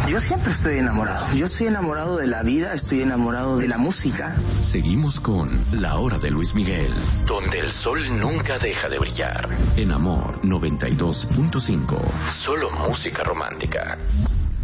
Yo siempre estoy enamorado. Yo estoy enamorado de la vida, estoy enamorado de la música. Seguimos con La Hora de Luis Miguel, donde el sol nunca deja de brillar. En Amor 92.5, solo música romántica.